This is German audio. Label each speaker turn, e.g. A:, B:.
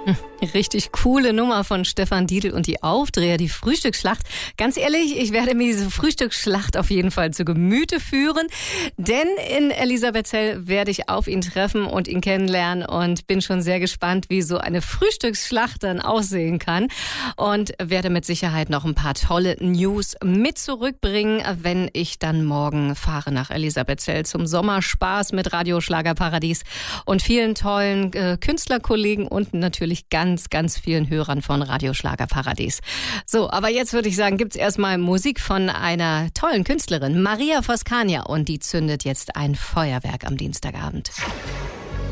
A: Richtig coole Nummer von Stefan Dietl und die Aufdreher, die Frühstücksschlacht. Ganz ehrlich, ich werde mir diese Frühstücksschlacht auf jeden Fall zu Gemüte führen, denn in Elisabethzell werde ich auf ihn treffen und ihn kennenlernen und bin schon sehr gespannt, wie so eine Frühstücksschlacht dann aussehen kann und werde mit Sicherheit noch ein paar tolle News mit zurückbringen, wenn ich dann morgen fahre nach Elisabethzell zum Sommerspaß mit Radio Schlagerparadies und vielen tollen Künstlerkollegen und natürlich ganz vielen Hörern von Radio Schlagerparadies. So, aber jetzt würde ich sagen, gibt's erstmal Musik von einer tollen Künstlerin, Maria Voskania, und die zündet jetzt ein Feuerwerk am Dienstagabend.